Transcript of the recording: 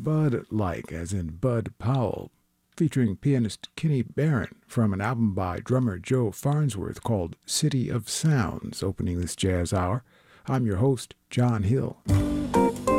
Bud-like, as in Bud Powell, featuring pianist Kenny Barron from an album by drummer Joe Farnsworth called City of Sounds, opening this jazz hour. I'm your host, John Hill.